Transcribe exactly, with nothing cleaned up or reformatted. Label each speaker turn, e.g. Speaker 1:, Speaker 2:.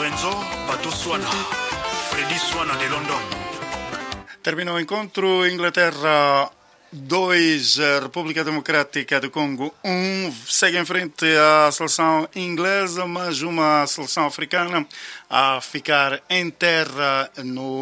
Speaker 1: Lorenzo Batu Suana, Freddy Suana de London.
Speaker 2: Termina o encontro Inglaterra dois, República Democrática do Congo um. Segue em frente a seleção inglesa, mas uma seleção africana a ficar em terra no